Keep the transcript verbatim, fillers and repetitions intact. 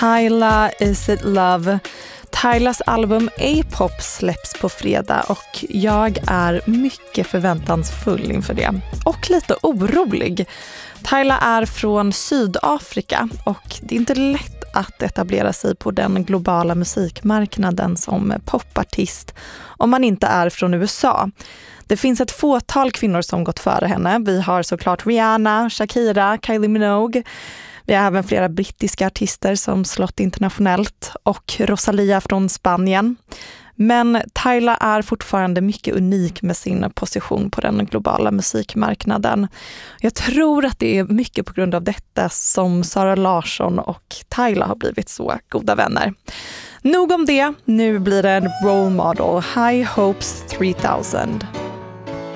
Tyla, Is It Love. Tylas album A-pop släpps på fredag och jag är mycket förväntansfull inför det. Och lite orolig. Tyla är från Sydafrika och det är inte lätt att etablera sig på den globala musikmarknaden som popartist om man inte är från U S A. Det finns ett fåtal kvinnor som gått före henne. Vi har såklart Rihanna, Shakira, Kylie Minogue. Vi har även flera brittiska artister som slått internationellt och Rosalía från Spanien. Men Tyla är fortfarande mycket unik med sin position på den globala musikmarknaden. Jag tror att det är mycket på grund av detta som Zara Larsson och Tyla har blivit så goda vänner. Nog om det, nu blir det en role model, High Hopes tre tusen.